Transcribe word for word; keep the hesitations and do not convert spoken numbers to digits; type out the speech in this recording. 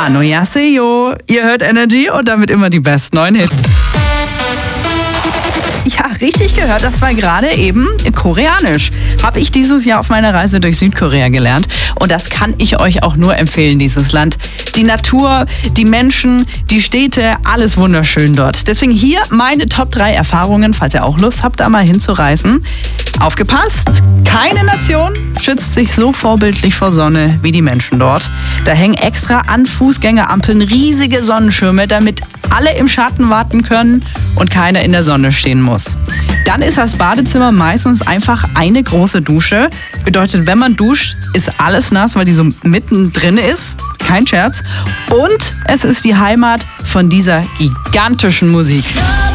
Annyeonghaseyo. Ihr hört Energy und damit immer die besten neuen Hits. Ja, richtig gehört, das war gerade eben Koreanisch. Habe ich dieses Jahr auf meiner Reise durch Südkorea gelernt. Und das kann ich euch auch nur empfehlen, dieses Land. Die Natur, die Menschen, die Städte, alles wunderschön dort. Deswegen hier meine Top drei Erfahrungen, falls ihr auch Lust habt, da mal hinzureisen. Aufgepasst, keine Nation schützt sich so vorbildlich vor Sonne wie die Menschen dort. Da hängen extra an Fußgängerampeln riesige Sonnenschirme, damit alle im Schatten warten können und keiner in der Sonne stehen muss. Dann ist das Badezimmer meistens einfach eine große Dusche. Bedeutet, wenn man duscht, ist alles nass, weil die so mittendrin ist. Kein Scherz. Und es ist die Heimat von dieser gigantischen Musik.